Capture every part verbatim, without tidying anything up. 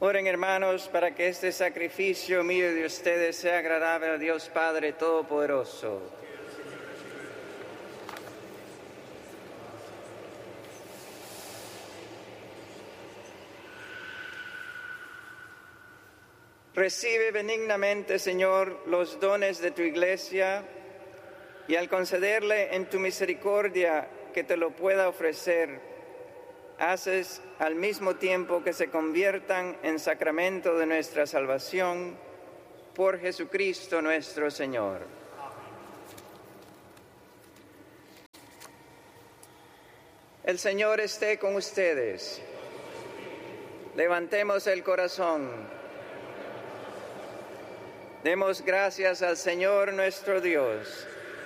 Oren, hermanos, para que este sacrificio mío y de ustedes sea agradable a Dios Padre Todopoderoso. Recibe benignamente, Señor, los dones de tu Iglesia y al concederle en tu misericordia que te lo pueda ofrecer, haces al mismo tiempo que se conviertan en sacramento de nuestra salvación por Jesucristo nuestro Señor. El Señor esté con ustedes. Levantemos el corazón. Demos gracias al Señor nuestro Dios.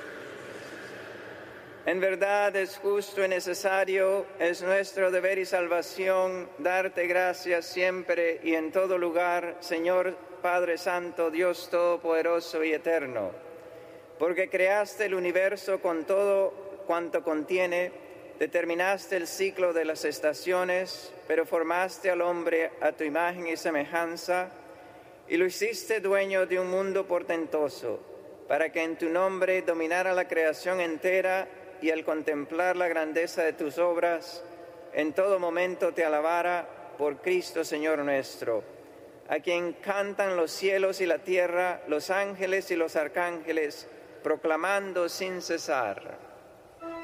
En verdad es justo y necesario, es nuestro deber y salvación darte gracias siempre y en todo lugar, Señor Padre Santo, Dios Todopoderoso y Eterno, porque creaste el universo con todo cuanto contiene, determinaste el ciclo de las estaciones, pero formaste al hombre a tu imagen y semejanza, y lo hiciste dueño de un mundo portentoso, para que en tu nombre dominara la creación entera y al contemplar la grandeza de tus obras, en todo momento te alabara por Cristo Señor nuestro, a quien cantan los cielos y la tierra, los ángeles y los arcángeles, proclamando sin cesar: